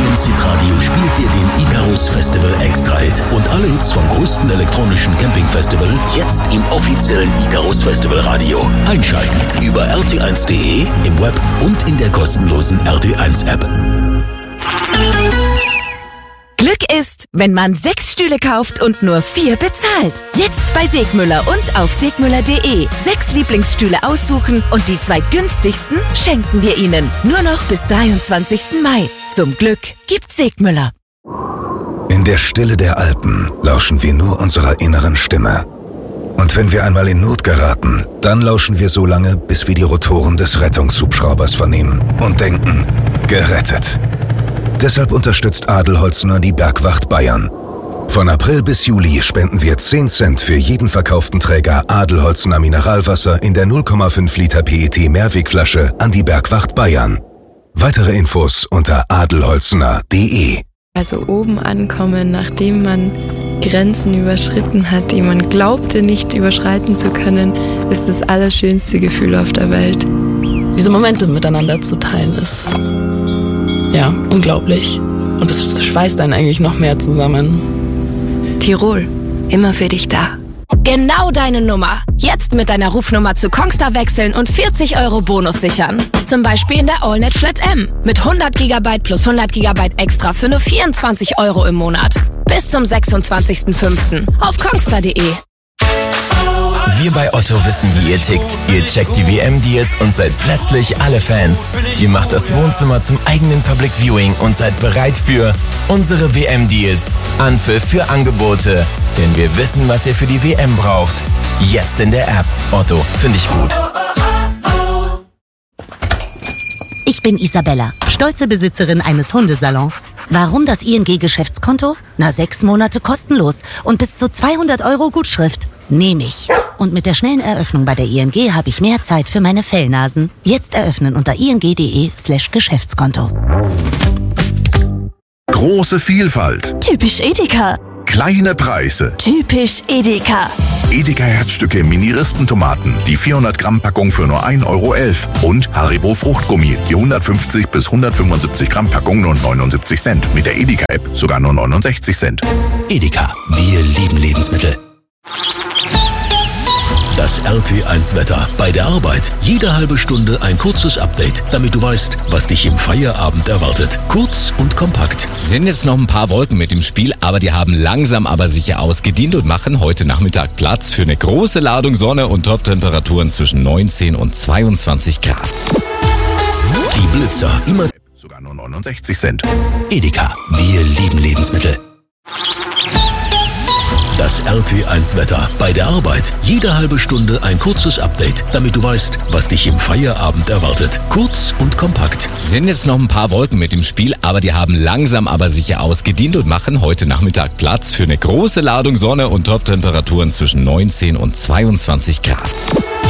TNC Radio spielt dir den Icarus Festival Extra Hit und alle Hits vom größten elektronischen Campingfestival jetzt im offiziellen Icarus Festival Radio. Einschalten über rt1.de, im Web und in der kostenlosen RT1 App. Glück ist, wenn man 6 Stühle kauft und nur 4 bezahlt. Jetzt bei Segmüller und auf segmüller.de. 6 Lieblingsstühle aussuchen und die 2 günstigsten schenken wir Ihnen. Nur noch bis 23. Mai. Zum Glück gibt's Segmüller. In der Stille der Alpen lauschen wir nur unserer inneren Stimme. Und wenn wir einmal in Not geraten, dann lauschen wir so lange, bis wir die Rotoren des Rettungshubschraubers vernehmen und denken, gerettet. Deshalb unterstützt Adelholzner die Bergwacht Bayern. Von April bis Juli spenden wir 10 Cent für jeden verkauften Träger Adelholzner Mineralwasser in der 0,5 Liter PET Mehrwegflasche an die Bergwacht Bayern. Weitere Infos unter adelholzner.de. Also oben ankommen, nachdem man Grenzen überschritten hat, die man glaubte nicht überschreiten zu können, ist das allerschönste Gefühl auf der Welt. Diese Momente miteinander zu teilen ist ja unglaublich. Und es schweißt einen eigentlich noch mehr zusammen. Tirol, immer für dich da. Genau deine Nummer. Jetzt mit deiner Rufnummer zu Kongstar wechseln und 40 € Bonus sichern. Zum Beispiel in der AllNet Flat M. Mit 100 GB plus 100 GB extra für nur 24 € im Monat. Bis zum 26.05. auf kongstar.de. Wir bei Otto wissen, wie ihr tickt. Ihr checkt die WM-Deals und seid plötzlich alle Fans. Ihr macht das Wohnzimmer zum eigenen Public Viewing und seid bereit für unsere WM-Deals. Anpfiff für Angebote. Denn wir wissen, was ihr für die WM braucht. Jetzt in der App. Otto, finde ich gut. Ich bin Isabella, stolze Besitzerin eines Hundesalons. Warum das ING-Geschäftskonto? 6 Monate kostenlos und bis zu 200 € Gutschrift. Nehme ich. Und mit der schnellen Eröffnung bei der ING habe ich mehr Zeit für meine Fellnasen. Jetzt eröffnen unter ing.de/Geschäftskonto. Große Vielfalt. Typisch Edeka. Kleine Preise. Typisch Edeka. Edeka Herzstücke Mini-Rispentomaten, die 400 Gramm Packung für nur 1,11 € und Haribo Fruchtgummi, die 150 bis 175 Gramm Packung nur 79 Cent. Mit der Edeka App sogar nur 69 Cent. Edeka, wir lieben Lebensmittel. Das RT1-Wetter. Bei der Arbeit. Jede halbe Stunde ein kurzes Update, damit du weißt, was dich im Feierabend erwartet. Kurz und kompakt. Sind jetzt noch ein paar Wolken mit im Spiel, aber die haben langsam aber sicher ausgedient und machen heute Nachmittag Platz für eine große Ladung Sonne und Top-Temperaturen zwischen 19 und 22 Grad. Die Blitzer. Immer sogar nur 69 Cent. Edeka. Wir lieben Lebensmittel. Das RT1-Wetter. Bei der Arbeit. Jede halbe Stunde ein kurzes Update, damit du weißt, was dich im Feierabend erwartet. Kurz und kompakt. Sind jetzt noch ein paar Wolken mit im Spiel, aber die haben langsam aber sicher ausgedient und machen heute Nachmittag Platz für eine große Ladung Sonne und Top-Temperaturen zwischen 19 und 22 Grad.